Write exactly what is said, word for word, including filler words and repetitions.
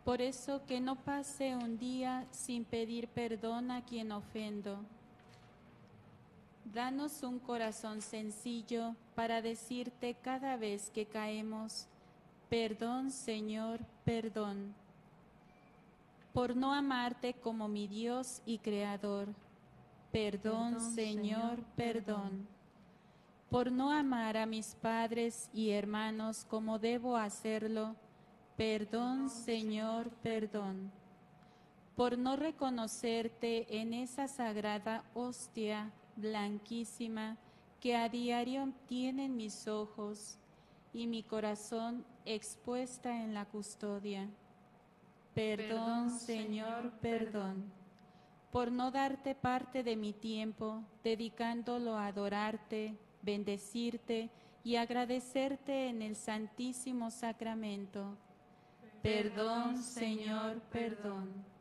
Por eso que no pase un día sin pedir perdón a quien ofendo. Danos un corazón sencillo para decirte cada vez que caemos, perdón, Señor, perdón. Por no amarte como mi Dios y Creador, perdón, Perdón, Señor, Señor, perdón. Por no amar a mis padres y hermanos como debo hacerlo, perdón, Señor, perdón. Por no reconocerte en esa sagrada hostia blanquísima que a diario tienen mis ojos y mi corazón expuesta en la custodia. Perdón, Señor, perdón. Por no darte parte de mi tiempo, dedicándolo a adorarte, bendecirte y agradecerte en el Santísimo Sacramento. Perdón, Señor, perdón.